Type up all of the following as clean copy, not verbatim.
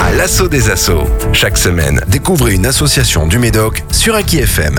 À l'assaut des assos. Chaque semaine, découvrez une association du Médoc sur Aki FM.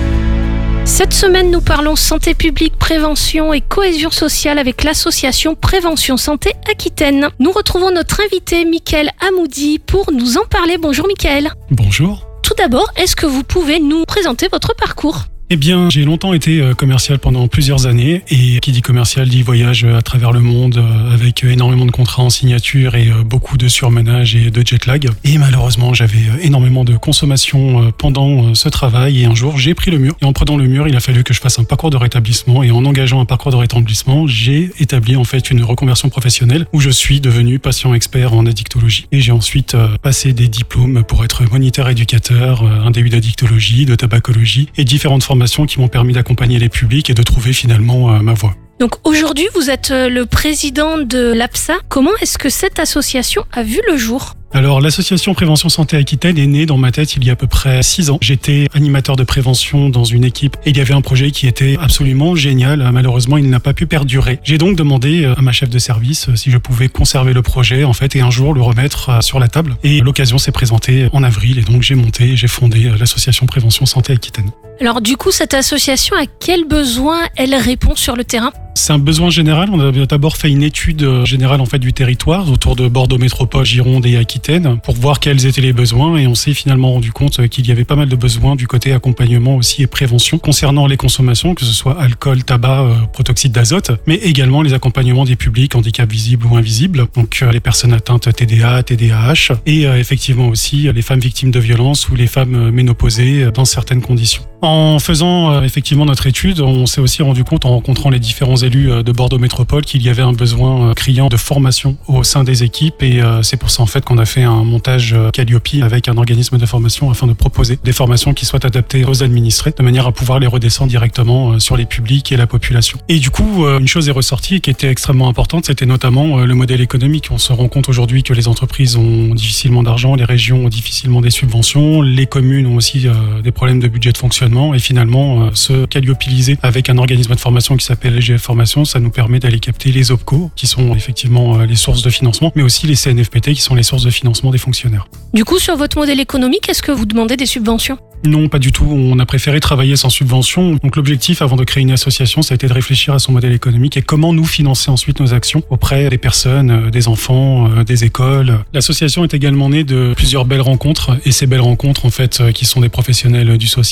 Cette semaine, nous parlons santé publique, prévention et cohésion sociale avec l'association Prévention Santé Aquitaine. Nous retrouvons notre invité Mickaël Hamoudi pour nous en parler. Bonjour Mickaël. Bonjour. Tout d'abord, est-ce que vous pouvez nous présenter votre parcours ? Eh bien, j'ai longtemps été commercial pendant plusieurs années et qui dit commercial dit voyage à travers le monde avec énormément de contrats en signature et beaucoup de surmenage et de jet lag. Et malheureusement, j'avais énormément de consommation pendant ce travail et un jour, j'ai pris le mur. Et en prenant le mur, il a fallu que je fasse un parcours de rétablissement et en engageant un parcours de rétablissement, j'ai établi en fait une reconversion professionnelle où je suis devenu patient expert en addictologie. Et j'ai ensuite passé des diplômes pour être moniteur éducateur, un DU d'addictologie, de tabacologie et différentes formations qui m'ont permis d'accompagner les publics et de trouver finalement ma voie. Donc aujourd'hui, vous êtes le président de l'APSA. Comment est-ce que cette association a vu le jour ? Alors, l'association Prévention Santé Aquitaine est née dans ma tête il y a à peu près 6 ans. J'étais animateur de prévention dans une équipe et il y avait un projet qui était absolument génial. Malheureusement, il n'a pas pu perdurer. J'ai donc demandé à ma chef de service si je pouvais conserver le projet, en fait, et un jour le remettre sur la table. Et l'occasion s'est présentée en avril et donc j'ai fondé l'association Prévention Santé Aquitaine. Alors du coup, cette association, à quel besoin elle répond sur le terrain ? C'est un besoin général. On a d'abord fait une étude générale en fait du territoire autour de Bordeaux Métropole, Gironde et Aquitaine pour voir quels étaient les besoins et on s'est finalement rendu compte qu'il y avait pas mal de besoins du côté accompagnement aussi et prévention concernant les consommations, que ce soit alcool, tabac, protoxyde d'azote, mais également les accompagnements des publics, handicap visible ou invisible, donc les personnes atteintes TDA, TDAH et effectivement aussi les femmes victimes de violences ou les femmes ménopausées dans certaines conditions. En faisant effectivement notre étude, on s'est aussi rendu compte en rencontrant les différents élus de Bordeaux Métropole qu'il y avait un besoin criant de formation au sein des équipes et c'est pour ça en fait qu'on a fait un montage Calliope avec un organisme de formation afin de proposer des formations qui soient adaptées aux administrés de manière à pouvoir les redescendre directement sur les publics et la population. Et du coup, une chose est ressortie et qui était extrêmement importante, c'était notamment le modèle économique. On se rend compte aujourd'hui que les entreprises ont difficilement d'argent, les régions ont difficilement des subventions, les communes ont aussi des problèmes de budget de fonctionnement et finalement se calliopiser avec un organisme de formation qui s'appelle LGF Formation, ça nous permet d'aller capter les OPCO qui sont effectivement les sources de financement, mais aussi les CNFPT qui sont les sources de financement des fonctionnaires. Du coup, sur votre modèle économique, est-ce que vous demandez des subventions ? Non, pas du tout. On a préféré travailler sans subvention. Donc l'objectif, avant de créer une association, ça a été de réfléchir à son modèle économique et comment nous financer ensuite nos actions auprès des personnes, des enfants, des écoles. L'association est également née de plusieurs belles rencontres et ces belles rencontres, en fait, qui sont des professionnels du social,